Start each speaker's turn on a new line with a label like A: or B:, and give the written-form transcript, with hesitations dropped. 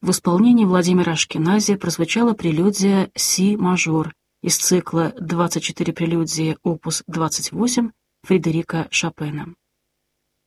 A: В исполнении Владимира Ашкенази прозвучала прелюдия си-мажор из цикла «24 прелюдии опус 28» Фредерика Шопена.